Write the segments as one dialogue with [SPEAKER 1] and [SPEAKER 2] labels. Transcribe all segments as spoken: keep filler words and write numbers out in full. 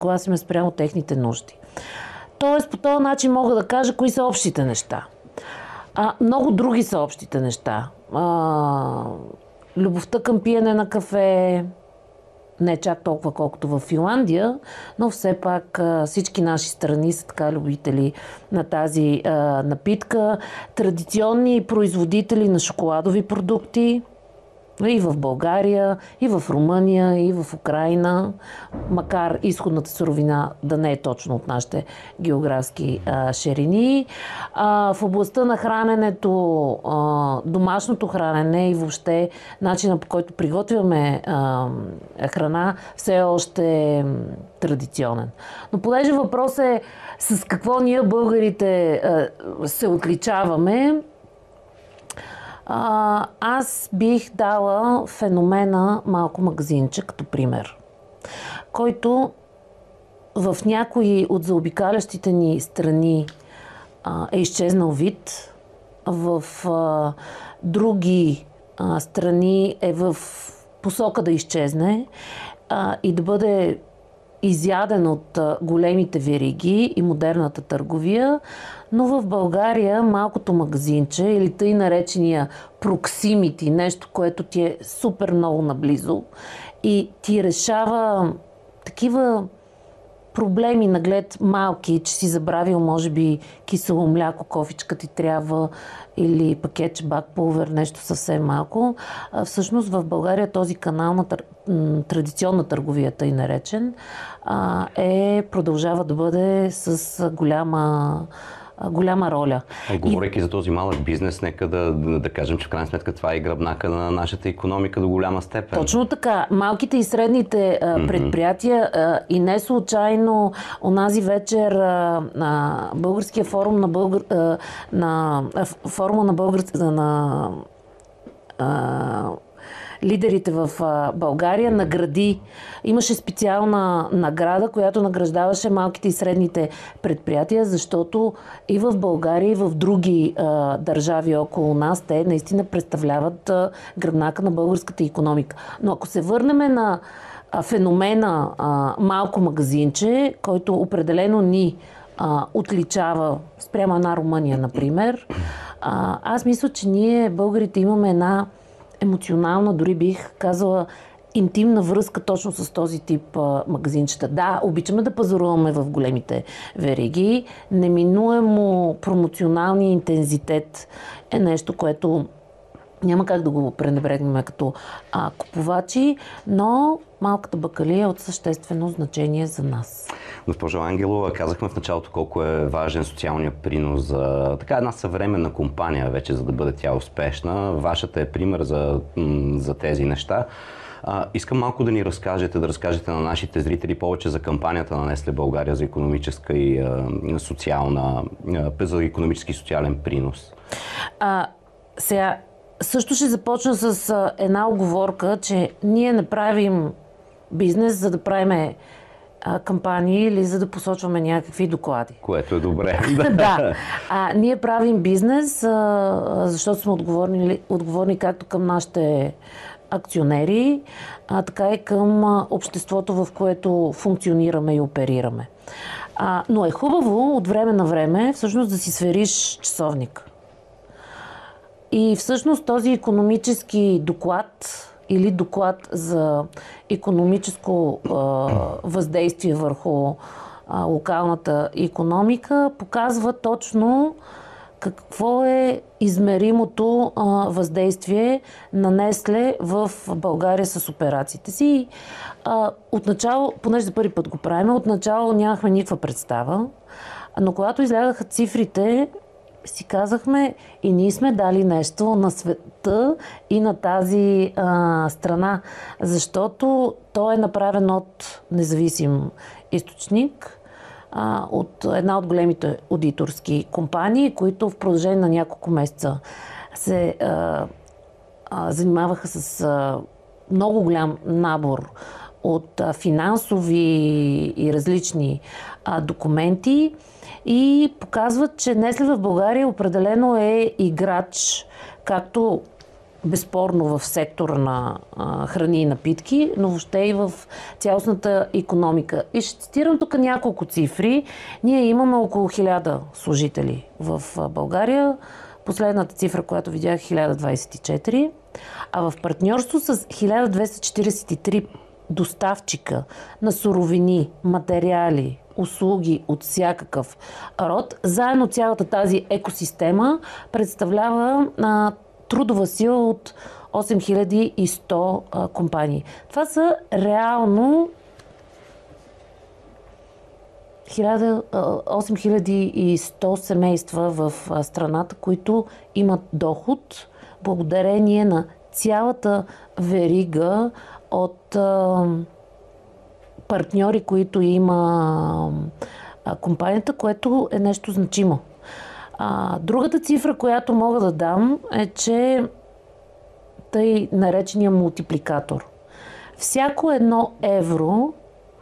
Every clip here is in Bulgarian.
[SPEAKER 1] нагласиме спрямо техните нужди. Тоест, по този начин мога да кажа кои са общите неща. А, много други са общите неща. А, любовта към пиене на кафе, не чак толкова колкото в Финландия, но все пак а, всички наши страни са така любители на тази а, напитка. Традиционни производители на шоколадови продукти и в България, и в Румъния, и в Украйна, макар изходната суровина да не е точно от нашите географски а, ширини. А, в областта на храненето, а, домашното хранене и въобще начина, по който приготвяме а, храна, все още е традиционен. Но понеже въпрос е с какво ние българите а, се отличаваме, А, аз бих дала феномена малко магазинче като пример, който в някои от заобикалящите ни страни а, е изчезнал вид, в а, други а, страни е в посока да изчезне а, и да бъде изяден от а, големите вериги и модерната търговия, но в България малкото магазинче или тъй наречения проксимити, нещо, което ти е супер много наблизо и ти решава такива проблеми наглед малки, че си забравил може би кисело мляко, кофичка ти трябва или пакетче бакпулвер, нещо съвсем малко. А, всъщност в България този канал на тър... традиционна търговия, тъй наречен, а, е, продължава да бъде с голяма голяма роля.
[SPEAKER 2] А, говорейки и за този малък бизнес, нека да, да, да кажем, че в крайна сметка това е гръбнака на нашата икономика до голяма степен.
[SPEAKER 1] Точно така. Малките и средните а, mm-hmm. предприятия а, и не случайно онази вечер а, а, българския форум на българ... А, на а, форума на българ... на а, лидерите в България награди. Имаше специална награда, която награждаваше малките и средните предприятия, защото и в България, и в други а, държави около нас, те наистина представляват а, гръбнака на българската икономика. Но ако се върнем на а, феномена а, малко магазинче, който определено ни а, отличава спрямо една Румъния, например, а, аз мисля, че ние, българите, имаме една емоционална, дори бих казала, интимна връзка точно с този тип а, магазинчета. Да, обичаме да пазаруваме в големите вериги. Неминуемо промоционалния интензитет е нещо, което няма как да го пренебрегнем като а, купувачи, но малката бакалия е от съществено значение за нас.
[SPEAKER 2] Госпожо Ангелова, казахме в началото колко е важен социалният принос за така една съвременна компания вече, за да бъде тя успешна. Вашата е пример за, за тези неща. А, искам малко да ни разкажете, да разкажете на нашите зрители повече за кампанията на Нестле България за икономическа и а, социална, а, за икономически и социален принос.
[SPEAKER 1] А, сега, също ще започна с а, една оговорка, че ние не правим бизнес, за да правим кампании или за да посочваме някакви доклади.
[SPEAKER 2] Което е добре.
[SPEAKER 1] Да. А, ние правим бизнес, а, защото сме отговорни, отговорни както към нашите акционери, а, така и към а, обществото, в което функционираме и оперираме. А, но е хубаво от време на време всъщност да си свериш часовник. И всъщност този икономически доклад или доклад за икономическо а, въздействие върху а, локалната икономика показва точно какво е измеримото а, въздействие на Нестле в България с операциите си. А, отначало, понеже за първи път го правим, отначало нямахме никаква представа, но когато излягаха цифрите, си казахме и ние сме дали нещо на света и на тази а, страна, защото то е направено от независим източник, а, от една от големите аудиторски компании, които в продължение на няколко месеца се а, а, занимаваха с а, много голям набор от а, финансови и различни а, документи и показват, че Нестле в България определено е играч, както безспорно в сектора на а, храни и напитки, но въобще и в цялостната икономика. И ще цитирам тук няколко цифри. Ние имаме около хиляда служители в а, България. Последната цифра, която видях, е хиляда двадесет и четири. А в партньорство с хиляда двеста четиридесет и три доставчика на суровини, материали, услуги от всякакъв род, заедно цялата тази екосистема представлява а, трудова сила от осем хиляди и сто а, компании. Това са реално осем хиляди и сто семейства в а, страната, които имат доход благодарение на цялата верига от а, партньори, които има а, компанията, което е нещо значимо. А, другата цифра, която мога да дам, е, че тъй наречения мултипликатор. Всяко едно евро,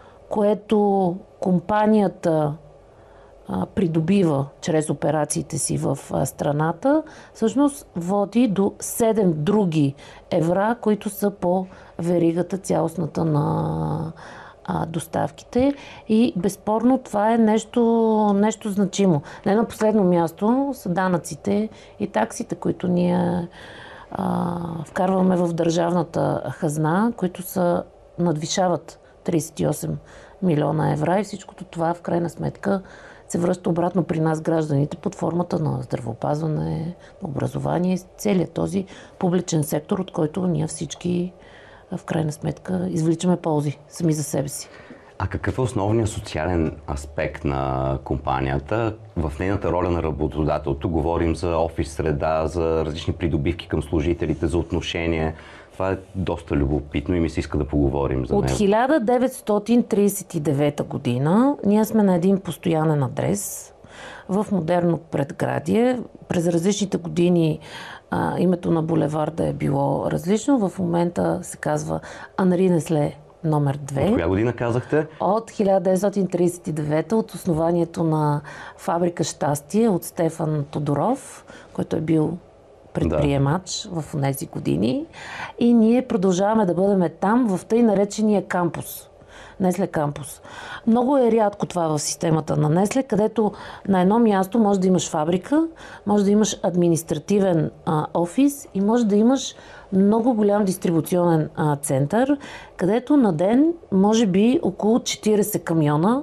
[SPEAKER 1] което компанията а, придобива чрез операциите си в а, страната, всъщност води до седем други евра, които са по веригата цялостната на а, доставките. И безспорно това е нещо, нещо значимо. Не на последно място са данъците и таксите, които ние а, вкарваме в държавната хазна, които са, надвишават тридесет и осем милиона евра и всичкото това в крайна сметка се връща обратно при нас гражданите под формата на здравеопазване, образование и целият този публичен сектор, от който ние всички в крайна сметка извличаме ползи сами за себе си.
[SPEAKER 2] А какъв е основният социален аспект на компанията в нейната роля на работодател? Тук говорим за офис среда, за различни придобивки към служителите, за отношение. Това е доста любопитно и ми се иска да поговорим за него.
[SPEAKER 1] От хиляда деветстотин тридесет и девета година ние сме на един постоянен адрес в модерно предградие. През различните години а, името на булеварда е било различно. В момента се казва Анри Несле номер две.
[SPEAKER 2] От коя година казахте?
[SPEAKER 1] От хиляда деветстотин тридесет и девета, от основанието на фабрика Щастие от Стефан Тодоров, който е бил предприемач да. в тези години. И ние продължаваме да бъдем там в тъй наречения кампус. Несле кампус. Много е рядко това в системата на Несле, където на едно място може да имаш фабрика, може да имаш административен а, офис и може да имаш много голям дистрибуционен а, център, където на ден може би около четиридесет камиона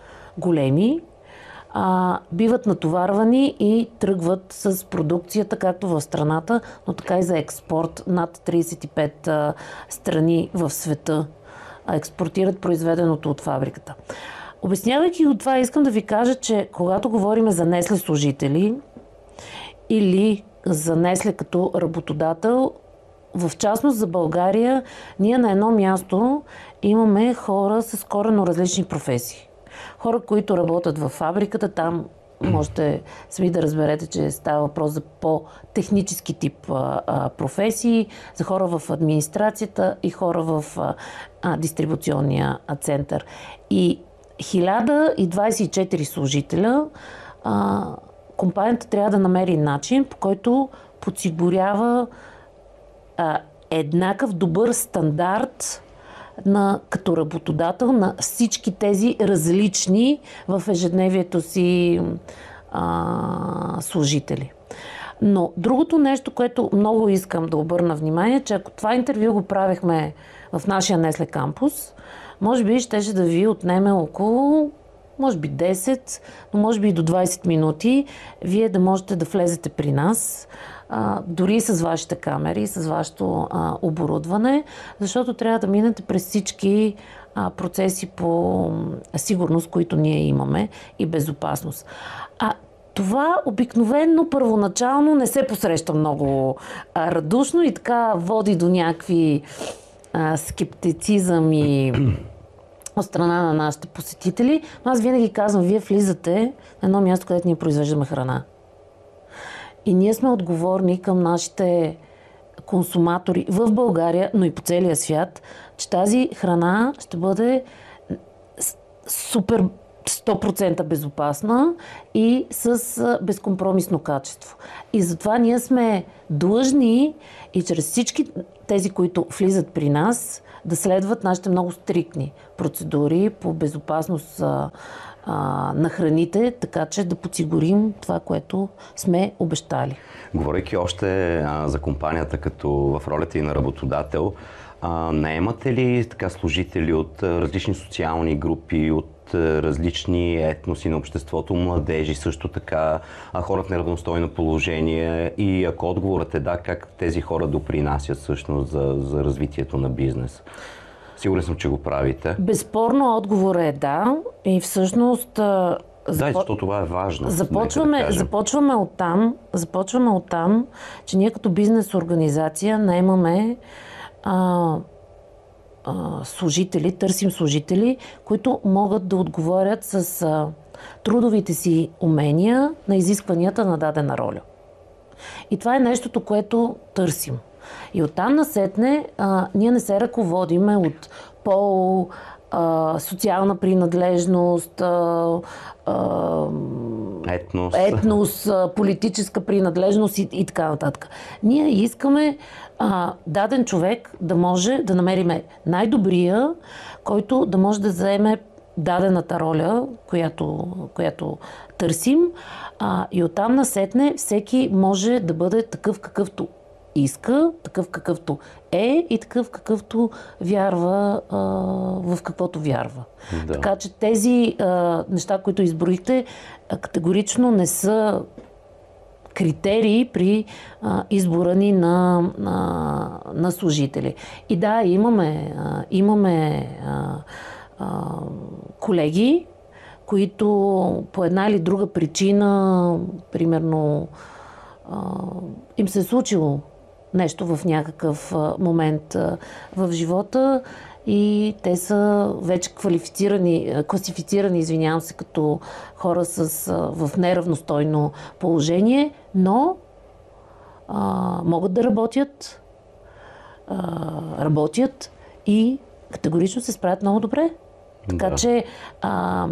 [SPEAKER 1] големи а, биват натоварвани и тръгват с продукцията както в страната, но така и за експорт. Над тридесет и пет а, страни в света експортират произведеното от фабриката. Обяснявайки от това, искам да ви кажа, че когато говорим за Несле служители или за Несле като работодател, в частност за България, ние на едно място имаме хора с коренно различни професии. Хора, които работят в фабриката, там можете сами да разберете, че става въпрос за по-технически тип а, а, професии, за хора в администрацията и хора в а, а, дистрибуционния център. И хиляда двадесет и четири служителя, а, компанията трябва да намери начин, по който подсигурява а, еднакъв добър стандарт на, като работодател на всички тези различни в ежедневието си а, служители. Но другото нещо, което много искам да обърна внимание, че ако това интервю го правихме в нашия Несле кампус, може би щеше да ви отнеме около, може би десет, но може би и до двадесет минути, вие да можете да влезете при нас, а, дори с вашите камери, с вашето а, оборудване, защото трябва да минете през всички а, процеси по сигурност, които ние имаме и безопасност. А това обикновено първоначално не се посреща много а, радушно и така води до някакви а, скептицизъм и от страна на нашите посетители. Но аз винаги казвам, вие влизате на едно място, където ние произвеждаме храна. И ние сме отговорни към нашите консуматори в България, но и по целия свят, че тази храна ще бъде супер сто процента безопасна и с безкомпромисно качество. И затова ние сме длъжни и чрез всички тези, които влизат при нас, да следват нашите много стриктни процедури по безопасност а, а, на храните, така че да подсигурим това, което сме обещали.
[SPEAKER 2] Говорейки още а, за компанията като в ролята и на работодател, а, наемате ли така служители от а, различни социални групи, от а, различни етноси на обществото, младежи също така, а, хора в неравностойно положение? И ако отговорът е да, как тези хора допринасят всъщност за, за развитието на бизнес? Сигурен съм, че го правите.
[SPEAKER 1] Безспорно отговорът е да. И всъщност...
[SPEAKER 2] Да, Запо... защото това е важно.
[SPEAKER 1] Започваме, да започваме оттам, започваме оттам, че ние като бизнес организация наемаме а, а, служители, търсим служители, които могат да отговорят с а, трудовите си умения на изискванията на дадена роля. И това е нещото, което търсим. И оттам насетне а, ние не се ръководиме от пол, а, социална принадлежност, а, а,
[SPEAKER 2] етнос,
[SPEAKER 1] етнос а, политическа принадлежност и, и така нататък. Ние искаме а, даден човек да може да намериме най-добрия, който да може да заеме дадената роля, която, която търсим. А, и оттам насетне всеки може да бъде такъв какъвто иска, такъв какъвто е и такъв какъвто вярва, а, в каквото вярва. Да. Така че тези а, неща, които изброихте, а, категорично не са критерии при а, избора ни на, на, на служители. И да, имаме, а, имаме а, а, колеги, които по една или друга причина, примерно, а, им се е случило нещо в някакъв момент в живота и те са вече квалифицирани, класифицирани, извинявам се, като хора с, в неравностойно положение, но а, могат да работят, а, работят и категорично се справят много добре. Така да. че а,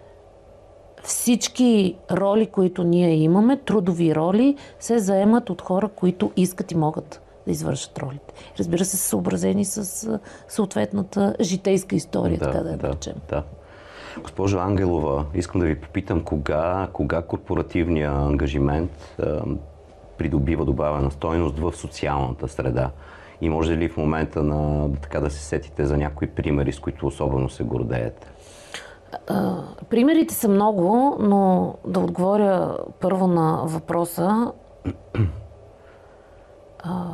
[SPEAKER 1] всички роли, които ние имаме, трудови роли, се заемат от хора, които искат и могат да извършат ролите. Разбира се, са съобразени с съответната житейска история, да, така да я
[SPEAKER 2] да,
[SPEAKER 1] речем.
[SPEAKER 2] Да. Госпожо Ангелова, искам да ви попитам кога, кога корпоративният ангажимент а, придобива добавена стойност в социалната среда? И може ли в момента на, така да се сетите за някои примери, с които особено се гордеете?
[SPEAKER 1] А, примерите са много, но да отговоря първо на въпроса. А,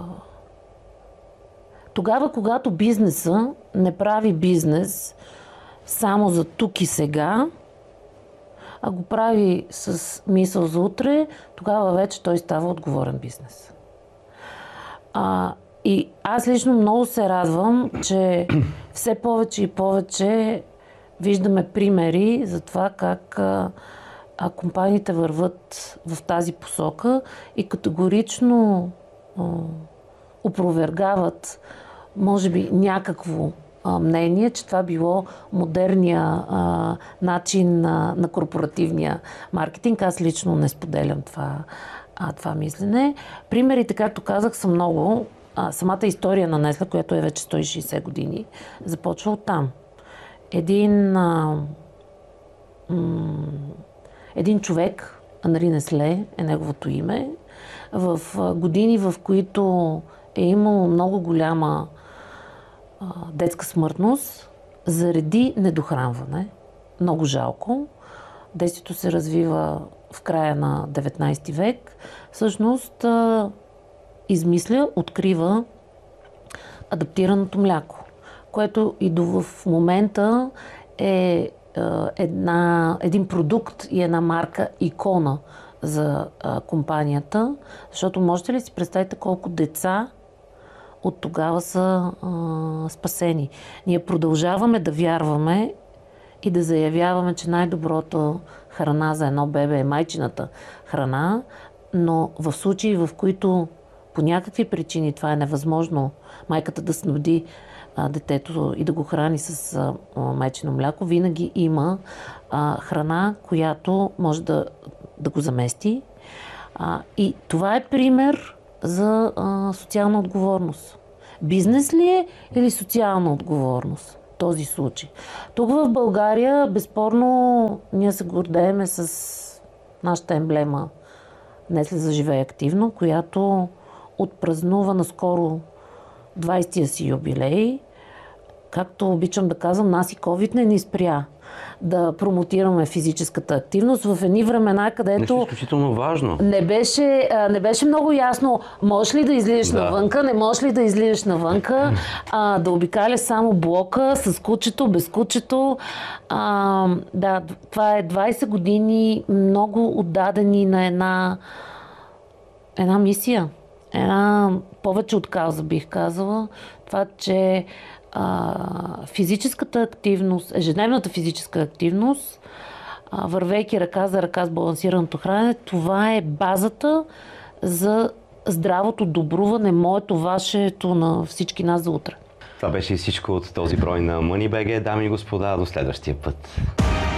[SPEAKER 1] тогава, когато бизнеса не прави бизнес само за тук и сега, а го прави с мисъл за утре, тогава вече той става отговорен бизнес. А, и аз лично много се радвам, че все повече и повече виждаме примери за това как а, а компаниите върват в тази посока и категорично а, опровергават, може би, някакво а, мнение, че това било модерния а, начин на, на корпоративния маркетинг. Аз лично не споделям това, а, това мислене. Примерите, както казах, са много. А, самата история на Несле, която е вече сто и шейсет години, започва оттам. Един, а, м- един човек, Анри Несле е неговото име, в а, години, в които е имало много голяма а, детска смъртност заради недохранване. Много жалко. Действието се развива в края на деветнайсети век. Всъщност а, измисля, открива адаптираното мляко, което и до в момента е една, един продукт и една марка, икона за а, компанията, защото можете ли си представите колко деца от тогава са а, спасени. Ние продължаваме да вярваме и да заявяваме, че най-добрата храна за едно бебе е майчината храна, но в случаи, в които по някакви причини това е невъзможно, майката да снабди а, детето и да го храни с а, майчино мляко, винаги има а, храна, която може да, да го замести. А, и това е пример за а, социална отговорност. Бизнес ли е или социална отговорност? Този случай. Тук в България, безспорно, ние се гордееме с нашата емблема Днес ли заживее активно, която отпразнува наскоро двайсетия си юбилей. Както обичам да казвам, нас и ковид не ни спря да промотираме физическата активност в едни времена, където
[SPEAKER 2] нещо изключително важно.
[SPEAKER 1] Не беше, не беше много ясно можеш ли да излизаш да. навънка, не можеш ли да излизаш навънка, а, да обикаляш само блока с кучето, без кучето. А, да, това е двайсет години много отдадени на една, една мисия. Една повече от кауза, бих казала. Това, че а, физическата активност, ежедневната физическа активност, а, вървейки ръка за ръка с балансираното хранене, това е базата за здравото добруване, моето, вашето, на всички нас за утре.
[SPEAKER 2] Това беше и всичко от този брой на MoneyBG. Дами и господа, до следващия път.